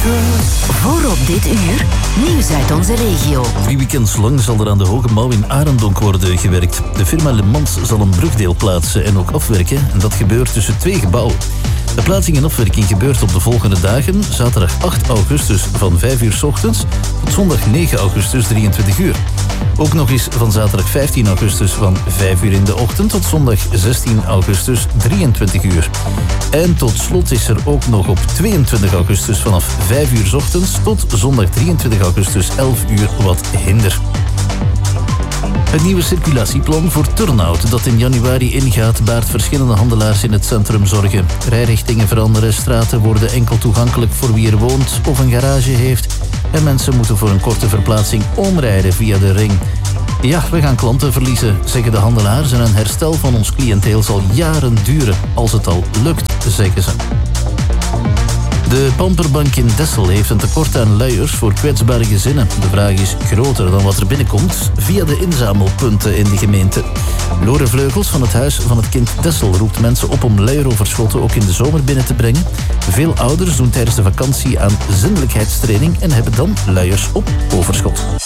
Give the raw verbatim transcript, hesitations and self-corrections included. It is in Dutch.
Voor op dit uur, nieuws uit onze regio. Drie weekends lang zal er aan de Hoge Mouw in Arendonk worden gewerkt. De firma Le Mans zal een brugdeel plaatsen en ook afwerken. En dat gebeurt tussen twee gebouwen. De plaatsing en afwerking gebeurt op de volgende dagen. Zaterdag acht augustus van vijf uur 's ochtends tot zondag negen augustus drieëntwintig uur. Ook nog eens van zaterdag vijftien augustus van vijf uur in de ochtend tot zondag zestien augustus drieëntwintig uur. En tot slot is er ook nog op tweeëntwintig augustus vanaf vijf uur 's ochtends tot zondag drieëntwintig augustus elf uur wat hinder. Het nieuwe circulatieplan voor Turnhout dat in januari ingaat baart verschillende handelaars in het centrum zorgen. Rijrichtingen veranderen, straten worden enkel toegankelijk voor wie er woont of een garage heeft. En mensen moeten voor een korte verplaatsing omrijden via de ring. Ja, we gaan klanten verliezen, zeggen de handelaars, en een herstel van ons cliënteel zal jaren duren, als het al lukt, zeggen ze. De Pamperbank in Dessel heeft een tekort aan luiers voor kwetsbare gezinnen. De vraag is groter dan wat er binnenkomt via de inzamelpunten in de gemeente. Lore Vleugels van het Huis van het Kind Dessel roept mensen op om luieroverschotten ook in de zomer binnen te brengen. Veel ouders doen tijdens de vakantie aan zindelijkheidstraining en hebben dan luiers op overschot.